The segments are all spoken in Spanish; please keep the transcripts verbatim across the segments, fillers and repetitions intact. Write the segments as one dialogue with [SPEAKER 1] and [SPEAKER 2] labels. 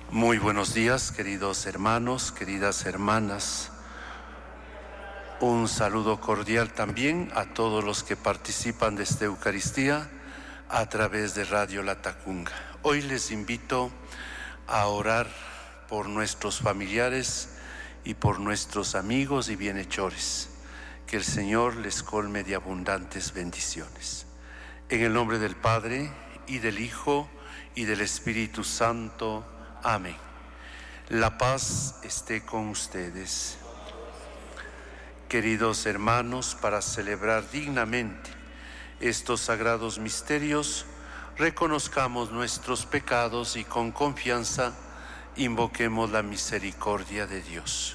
[SPEAKER 1] Muy buenos días, queridos hermanos, queridas hermanas. Un saludo cordial también a todos los que participan de esta Eucaristía a través de Radio Latacunga. Hoy les invito a orar por nuestros familiares y por nuestros amigos y bienhechores. Que el Señor les colme de abundantes bendiciones. En el nombre del Padre, y del Hijo, y del Espíritu Santo. Amén. La paz esté con ustedes. Queridos hermanos, para celebrar dignamente estos sagrados misterios, reconozcamos nuestros pecados y con confianza invoquemos la misericordia de Dios.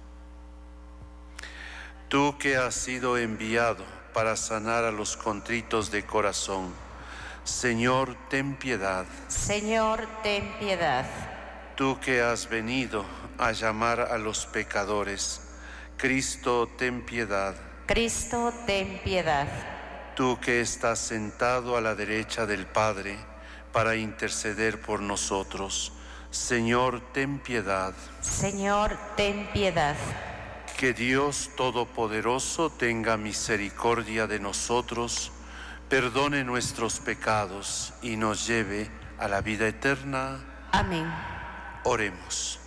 [SPEAKER 1] Tú que has sido enviado para sanar a los contritos de corazón, Señor, ten piedad.
[SPEAKER 2] Señor, ten piedad.
[SPEAKER 1] Tú que has venido a llamar a los pecadores, Cristo, ten piedad.
[SPEAKER 2] Cristo, ten piedad.
[SPEAKER 1] Tú que estás sentado a la derecha del Padre para interceder por nosotros, Señor, ten piedad.
[SPEAKER 2] Señor, ten piedad.
[SPEAKER 1] Que Dios Todopoderoso tenga misericordia de nosotros, perdone nuestros pecados y nos lleve a la vida eterna.
[SPEAKER 2] Amén.
[SPEAKER 1] Oremos.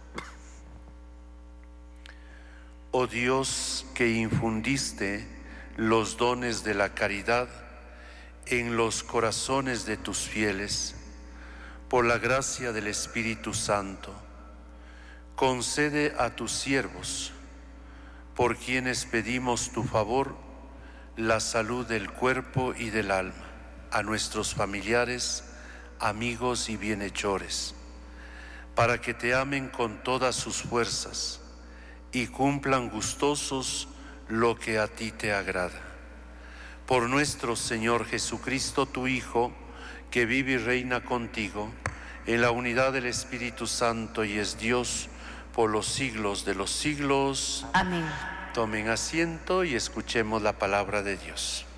[SPEAKER 1] Oh Dios, que infundiste los dones de la caridad en los corazones de tus fieles, por la gracia del Espíritu Santo, concede a tus siervos, por quienes pedimos tu favor, la salud del cuerpo y del alma, a nuestros familiares, amigos y bienhechores, para que te amen con todas sus fuerzas y cumplan gustosos lo que a ti te agrada. Por nuestro Señor Jesucristo, tu Hijo, que vive y reina contigo, en la unidad del Espíritu Santo y es Dios por los siglos de los siglos.
[SPEAKER 2] Amén.
[SPEAKER 1] Tomen asiento y escuchemos la palabra de Dios.